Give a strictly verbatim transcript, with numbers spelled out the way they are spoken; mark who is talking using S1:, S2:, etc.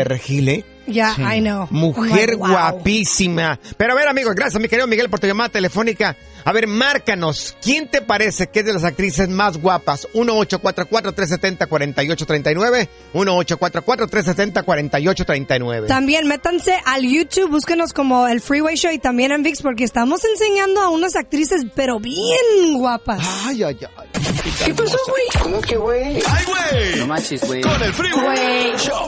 S1: de Regil, ¿eh?
S2: Ya, yeah, sí. I know.
S1: Mujer
S2: like, wow.
S1: guapísima. Pero a ver, amigos, gracias, mi querido Miguel, por tu llamada telefónica. A ver, márcanos. ¿Quién te parece que es de las actrices más guapas? uno ocho cuatro cuatro, tres siete cero, cuatro ocho tres nueve. uno ocho cuatro cuatro, tres siete cero, cuatro ocho tres nueve.
S2: También métanse al YouTube, búsquenos como el Freeway Show y también en ViX, porque estamos enseñando a unas actrices, pero bien guapas.
S1: Ay, ay, ay.
S3: ¿Qué pasó, güey?
S4: ¿Cómo que, güey?
S3: ¡Ay, güey!
S4: No manches, güey.
S3: Con el Freeway Show.